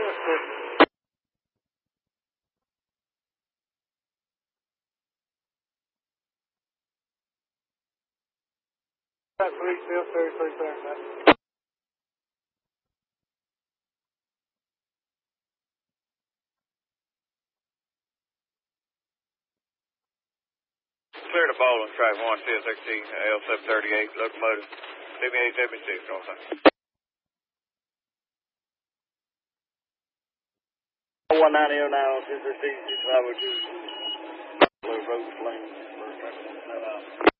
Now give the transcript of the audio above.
Police still 33 man. Clear to Baldwin, track 1, CSXT, L738, locomotive, 7876, north side. 1909 on 613, 6502. Road flame.